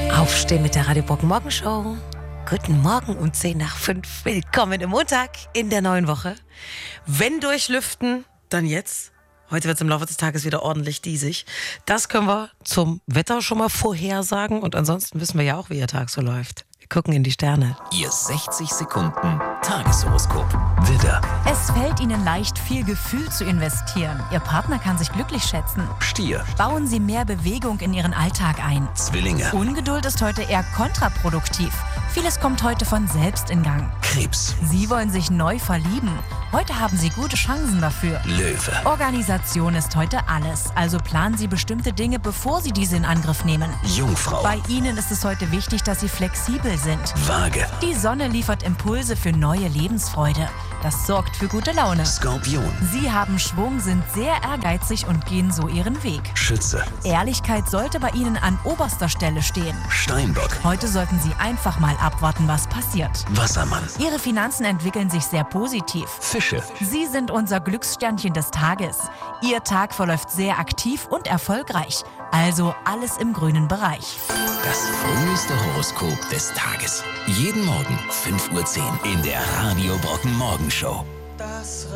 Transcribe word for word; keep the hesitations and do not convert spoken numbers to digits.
Aufstehen mit der Radio Brocken Morgenshow. Guten Morgen um zehn nach fünf. Willkommen im Montag in der neuen Woche. Wenn durchlüften, dann jetzt. Heute wird es im Laufe des Tages wieder ordentlich diesig. Das können wir zum Wetter schon mal vorhersagen. Und ansonsten wissen wir ja auch, wie Ihr Tag so läuft. Wir gucken in die Sterne. Ihr sechzig Sekunden Tageshoroskop. Widder, Es fällt Ihnen leicht, viel Gefühl zu investieren. Ihr Partner kann sich glücklich schätzen. Stier, Bauen Sie mehr Bewegung in Ihren Alltag ein. Zwillinge, Ungeduld ist heute eher kontraproduktiv. Vieles kommt heute von selbst in Gang. Krebs, Sie wollen sich neu verlieben. Heute haben Sie gute Chancen dafür. Löwe, Organisation ist heute alles. Also planen Sie bestimmte Dinge, bevor Sie diese in Angriff nehmen. Jungfrau, Bei Ihnen ist es heute wichtig, dass Sie flexibel sind. Waage, Die Sonne liefert Impulse für neue Lebensfreude. Das sorgt für gute Laune. Skorpion, Sie haben Schwung, sind sehr ehrgeizig und gehen so Ihren Weg. Schütze, Ehrlichkeit sollte bei Ihnen an oberster Stelle stehen. Steinbock, Heute sollten Sie einfach mal abwarten, was passiert. Wassermann, Ihre Finanzen entwickeln sich sehr positiv. Fische, Sie sind unser Glückssternchen des Tages. Ihr Tag verläuft sehr aktiv und erfolgreich. Also alles im grünen Bereich. das früheste Horoskop des Tages. Jeden Morgen fünf Uhr zehn in der Radio Brocken Morgenshow. Das